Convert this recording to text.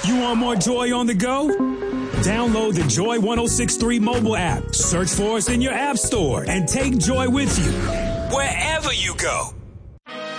You want more Joy on the go? Download the Joy 106.3 mobile app. Search for us in your app store and take Joy with you wherever you go.